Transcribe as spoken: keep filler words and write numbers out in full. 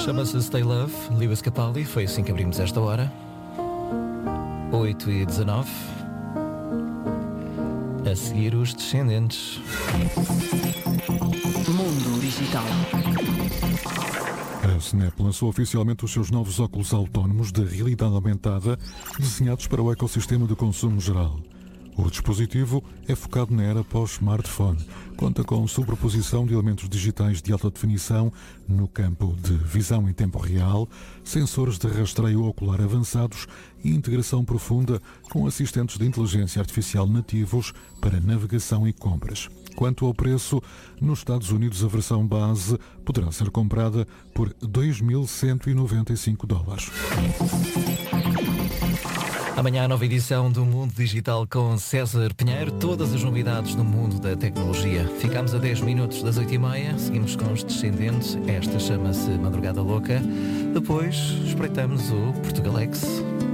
Chama-se Stay Love, Lewis Capaldi. Foi assim que abrimos esta hora. oito e dezanove. A seguir, os Descendentes. Mundo Digital. A Snap lançou oficialmente os seus novos óculos autónomos de realidade aumentada, desenhados para o ecossistema de consumo geral. O dispositivo é focado na era pós-smartphone. Conta com sobreposição de elementos digitais de alta definição no campo de visão em tempo real, sensores de rastreio ocular avançados e integração profunda com assistentes de inteligência artificial nativos para navegação e compras. Quanto ao preço, nos Estados Unidos a versão base poderá ser comprada por dois mil cento e noventa e cinco dólares. Amanhã a nova edição do Mundo Digital com César Pinheiro. Todas as novidades no mundo da tecnologia. Ficamos a dez minutos das oito e meia. Seguimos com os Descendentes. Esta chama-se Madrugada Louca. Depois espreitamos o Portugalex.